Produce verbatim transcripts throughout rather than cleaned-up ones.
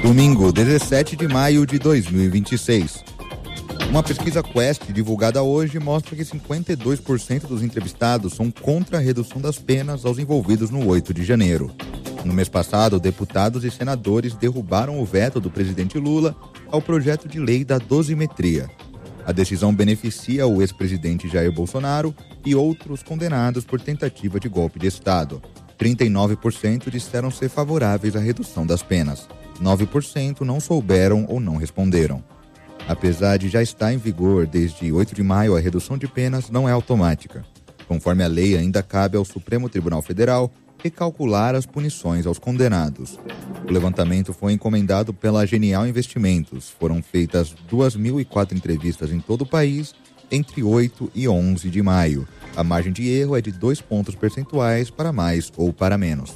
Domingo, dezessete de maio de dois mil e vinte e seis. Uma pesquisa Quest divulgada hoje mostra que cinquenta e dois por cento dos entrevistados são contra a redução das penas aos envolvidos no oito de janeiro. No mês passado, deputados e senadores derrubaram o veto do presidente Lula ao projeto de lei da dosimetria. A decisão beneficia o ex-presidente Jair Bolsonaro e outros condenados por tentativa de golpe de Estado. trinta e nove por cento disseram ser favoráveis à redução das penas. nove por cento não souberam ou não responderam. Apesar de já estar em vigor desde oito de maio, a redução de penas não é automática. Conforme a lei, ainda cabe ao Supremo Tribunal Federal recalcular as punições aos condenados. O levantamento foi encomendado pela Genial Investimentos. Foram feitas duas mil e quatro entrevistas em todo o país entre oito e onze de maio. A margem de erro é de dois pontos percentuais para mais ou para menos.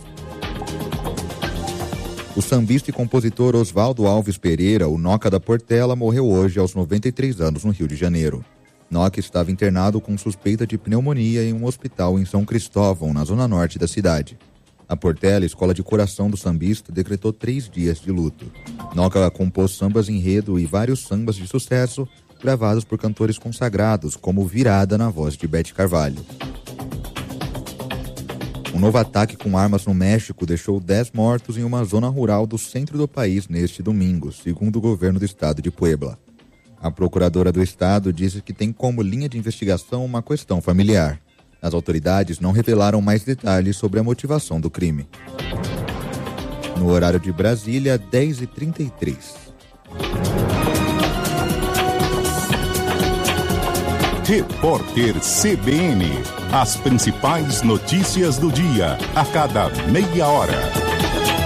O sambista e compositor Oswaldo Alves Pereira, o Noca da Portela, morreu hoje aos noventa e três anos no Rio de Janeiro. Noca estava internado com suspeita de pneumonia em um hospital em São Cristóvão, na zona norte da cidade. A Portela, escola de coração do sambista, decretou três dias de luto. Noca compôs sambas enredo e vários sambas de sucesso, gravados por cantores consagrados, como Virada na voz de Bete Carvalho. Um novo ataque com armas no México deixou dez mortos em uma zona rural do centro do país neste domingo, segundo o governo do estado de Puebla. A procuradora do estado disse que tem como linha de investigação uma questão familiar. As autoridades não revelaram mais detalhes sobre a motivação do crime. No horário de Brasília, dez e trinta e três. Repórter C B N. As principais notícias do dia, a cada meia hora.